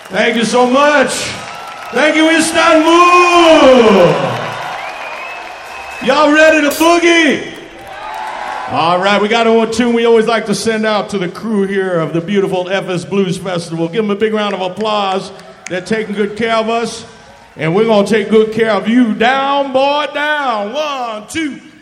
Thank you so much. Thank you, Istanbul. Y'all ready to boogie? All right, we got one tune we always like to send out to the crew here of the beautiful FS Blues Festival. Give them a big round of applause. They're taking good care of us, and we're going to take good care of you. Down, boy, down. 1, 2.